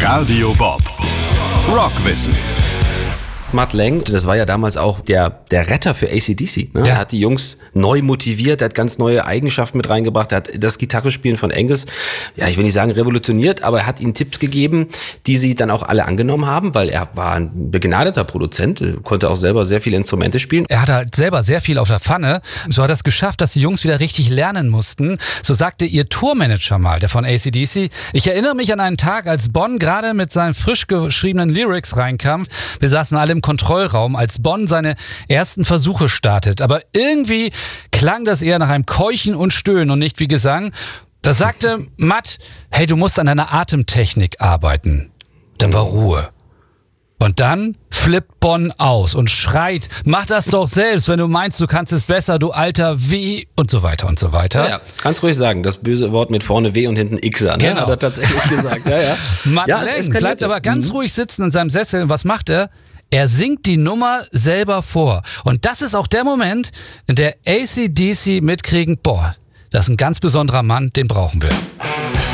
Radio Bob. Rockwissen. Matt Lang, das war ja damals auch der Retter für AC/DC. Ne? Ja. Er hat die Jungs neu motiviert, er hat ganz neue Eigenschaften mit reingebracht, er hat das Gitarrespielen von Angus, ja, ich will nicht sagen revolutioniert, aber er hat ihnen Tipps gegeben, die sie dann auch alle angenommen haben, weil er war ein begnadeter Produzent, konnte auch selber sehr viele Instrumente spielen. Er hatte halt selber sehr viel auf der Pfanne. So hat er es geschafft, dass die Jungs wieder richtig lernen mussten. So sagte ihr Tourmanager mal, der von AC/DC: Ich erinnere mich an einen Tag, als Bon gerade mit seinen frisch geschriebenen Lyrics reinkam. Wir saßen alle im Kontrollraum, als Bon seine ersten Versuche startet. Aber irgendwie klang das eher nach einem Keuchen und Stöhnen und nicht wie Gesang. Da sagte Matt: Hey, du musst an deiner Atemtechnik arbeiten. Dann war Ruhe. Und dann flippt Bon aus und schreit: Mach das doch selbst, wenn du meinst, du kannst es besser, du alter W, und so weiter und so weiter. Ja, kannst ruhig sagen, das böse Wort mit vorne W und hinten Xer, ne? Genau. Hat er tatsächlich gesagt. Ja. Matt Ja, es Lang eskalierte. bleibt aber ganz ruhig sitzen in seinem Sessel. Und was macht er? Er singt die Nummer selber vor. Und das ist auch der Moment, in der AC/DC mitkriegen: Boah, das ist ein ganz besonderer Mann, den brauchen wir.